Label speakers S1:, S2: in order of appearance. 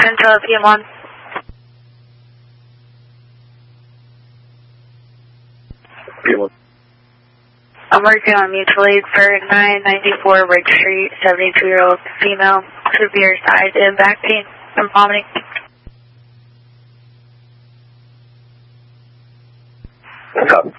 S1: Central PM1.
S2: PM1.
S1: I'm working on mutual aid for 994 Ridge Street, 72-year-old female, severe side and back pain and vomiting.
S2: What's up?